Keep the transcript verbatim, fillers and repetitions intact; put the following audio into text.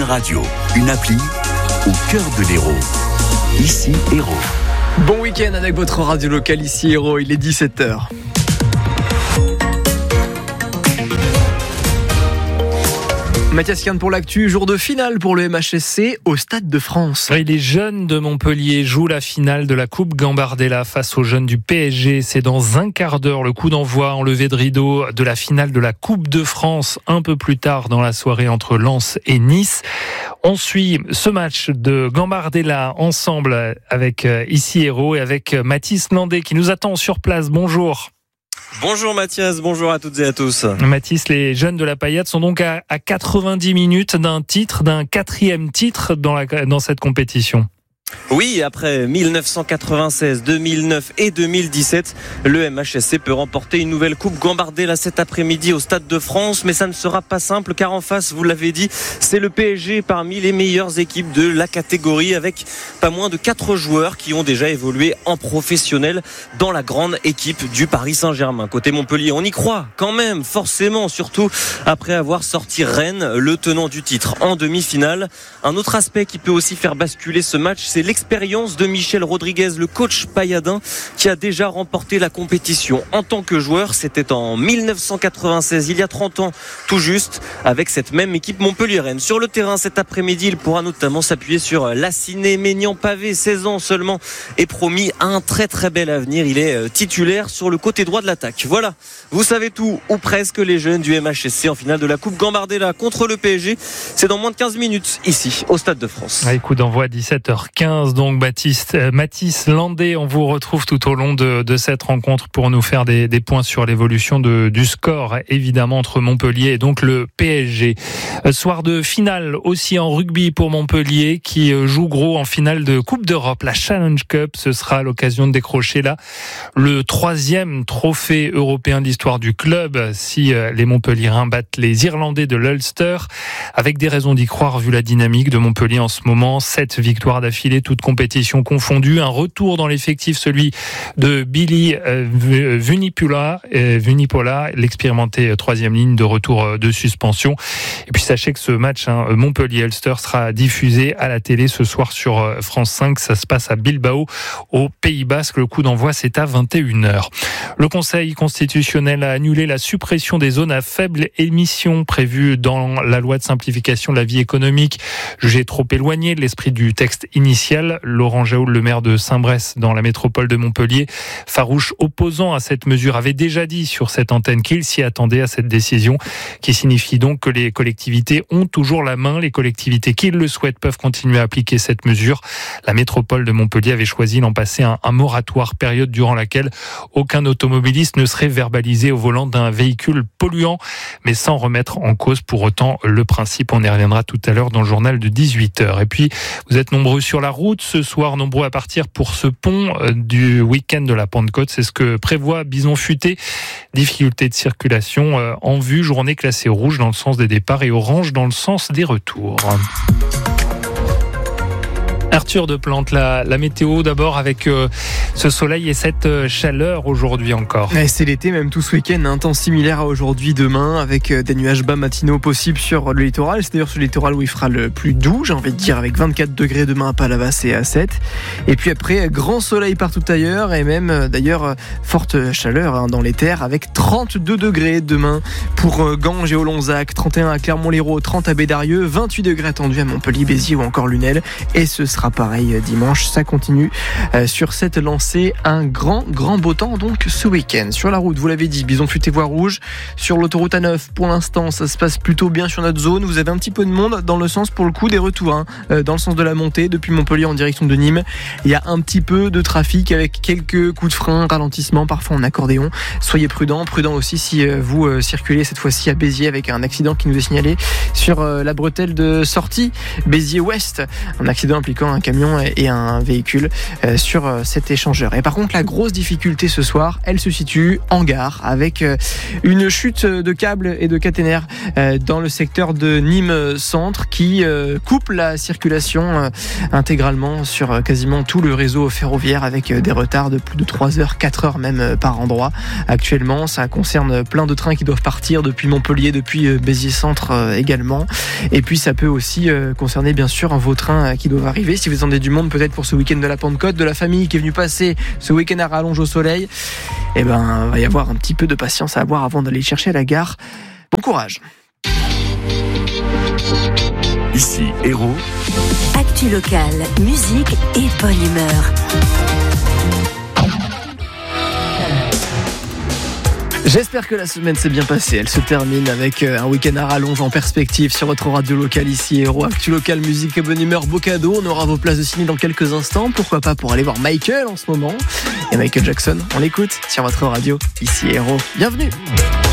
Radio, une appli au cœur de l'Hérault. Ici, Hérault. Bon week-end avec votre radio locale, ici Hérault, il est dix-sept heures. Mathias Kahn pour l'actu, jour de finale pour le M H S C au Stade de France. Oui, les jeunes de Montpellier jouent la finale de la Coupe Gambardella face aux jeunes du P S G. C'est dans un quart d'heure le coup d'envoi en levée de rideau de la finale de la Coupe de France, un peu plus tard dans la soirée entre Lens et Nice. On suit ce match de Gambardella ensemble avec ici Hérault et avec Mathis Landais qui nous attend sur place. Bonjour. Bonjour Mathias, bonjour à toutes et à tous. Mathis, les jeunes de la Paillade sont donc à, à quatre-vingt-dix minutes d'un titre, d'un quatrième titre dans, la, dans cette compétition. Oui, après mille neuf cent quatre-vingt-seize, deux mille neuf et deux mille dix-sept, le M H S C peut remporter une nouvelle Coupe Gambardella cet après-midi au Stade de France, mais ça ne sera pas simple car en face, vous l'avez dit, c'est le P S G parmi les meilleures équipes de la catégorie avec pas moins de quatre joueurs qui ont déjà évolué en professionnel dans la grande équipe du Paris Saint-Germain. Côté Montpellier, on y croit quand même, forcément, surtout après avoir sorti Rennes, le tenant du titre, en demi-finale. Un autre aspect qui peut aussi faire basculer ce match, c'est l'expérience de Michel Rodriguez, le coach pailladin, qui a déjà remporté la compétition en tant que joueur. C'était en mille neuf cent quatre-vingt-seize, il y a trente ans, tout juste, avec cette même équipe montpelliéraine. Sur le terrain cet après-midi, il pourra notamment s'appuyer sur Lassiné, Maignan, Pavé, seize ans seulement, et promis un très très bel avenir. Il est titulaire sur le côté droit de l'attaque. Voilà, vous savez tout, ou presque, les jeunes du M H S C en finale de la Coupe Gambardella contre le P S G. C'est dans moins de quinze minutes, ici, au Stade de France. Ouais, coup d'envoi à dix-sept heures quinze. Donc Baptiste, euh, Mathis Landais, on vous retrouve tout au long de, de cette rencontre pour nous faire des, des points sur l'évolution de, du score, évidemment, entre Montpellier et donc le P S G. Euh, soir de finale aussi en rugby pour Montpellier qui euh, joue gros en finale de Coupe d'Europe, la Challenge Cup. Ce sera l'occasion de décrocher là le troisième trophée européen de l'histoire du club si euh, les Montpelliérains battent les Irlandais de l'Ulster, avec des raisons d'y croire vu la dynamique de Montpellier en ce moment. Sept victoires d'affilée, toutes compétitions confondues. Un retour dans l'effectif, celui de Billy euh, Vunipola, euh, Vunipola, l'expérimenté troisième ligne de retour de suspension. Et puis sachez que ce match hein, Montpellier-Ulster sera diffusé à la télé ce soir sur France cinq. Ça se passe à Bilbao, au Pays Basque. Le coup d'envoi, c'est à vingt et une heures. Le Conseil constitutionnel a annulé la suppression des zones à faible émission prévues dans la loi de simplification de la vie économique, jugée trop éloignée de l'esprit du texte initial. Laurent Jaoul, le maire de Saint-Brès dans la métropole de Montpellier, farouche opposant à cette mesure, avait déjà dit sur cette antenne qu'il s'y attendait à cette décision, qui signifie donc que les collectivités ont toujours la main. Les collectivités qui le souhaitent peuvent continuer à appliquer cette mesure. La métropole de Montpellier avait choisi l'an passé un, un moratoire, période durant laquelle aucun automobiliste ne serait verbalisé au volant d'un véhicule polluant, mais sans remettre en cause pour autant le principe. On y reviendra tout à l'heure dans le journal de dix-huit heures. Et puis, vous êtes nombreux sur la route ce soir, nombreux à partir pour ce pont du week-end de la Pentecôte. C'est ce que prévoit Bison Futé. Difficulté de circulation en vue, journée classée rouge dans le sens des départs et orange dans le sens des retours. Arthur Deplante, la, la météo d'abord avec euh, ce soleil et cette euh, chaleur aujourd'hui encore. Et c'est l'été même tout ce week-end, un temps similaire à aujourd'hui, demain, avec euh, des nuages bas matinaux possibles sur le littoral. C'est d'ailleurs sur le littoral où il fera le plus doux, j'ai envie de dire, avec vingt-quatre degrés demain à Palavas et à Sète. Et puis après, grand soleil partout ailleurs et même euh, d'ailleurs forte chaleur hein, dans les terres avec trente-deux degrés demain pour euh, Ganges et Olonzac, trente et un à Clermont-Lérault, trente à Bédarieux, vingt-huit degrés attendus à Montpellier, Béziers ou encore Lunel. Et ce sera pareil dimanche, ça continue euh, sur cette lancée, un grand grand beau temps donc ce week-end. Sur la route, vous l'avez dit, Bison Futé voie rouge. Sur l'autoroute A neuf, pour l'instant ça se passe plutôt bien sur notre zone. Vous avez un petit peu de monde dans le sens pour le coup des retours hein, euh, dans le sens de la montée depuis Montpellier en direction de Nîmes. Il y a un petit peu de trafic avec quelques coups de frein, ralentissement parfois en accordéon. Soyez prudents, prudents aussi si euh, vous euh, circulez cette fois-ci à Béziers avec un accident qui nous est signalé sur euh, la bretelle de sortie Béziers Ouest, un accident impliquant un camion et un véhicule euh, sur euh, cet échangeur. Et par contre, la grosse difficulté ce soir, elle se situe en gare avec euh, une chute de câbles et de caténaires euh, dans le secteur de Nîmes Centre qui euh, coupe la circulation euh, intégralement sur euh, quasiment tout le réseau ferroviaire avec euh, des retards de plus de trois heures, quatre heures même euh, par endroit. Actuellement, ça concerne plein de trains qui doivent partir depuis Montpellier, depuis euh, Béziers Centre euh, également. Et puis ça peut aussi euh, concerner bien sûr vos trains euh, qui doivent arriver. Si vous attendez du monde peut-être pour ce week-end de la Pentecôte, de la famille qui est venue passer ce week-end à rallonge au soleil, eh ben, il va y avoir un petit peu de patience à avoir avant d'aller chercher à la gare. Bon courage. Ici, Héros. Actu locale, musique et bonne humeur. J'espère que la semaine s'est bien passée. Elle se termine avec un week-end à rallonge en perspective sur votre radio locale ici, Héros. Actu locale, musique et bonne humeur, beau cadeau. On aura vos places de ciné dans quelques instants. Pourquoi pas pour aller voir Michael en ce moment. Et Michael Jackson, on l'écoute sur votre radio ici, Héros. Bienvenue.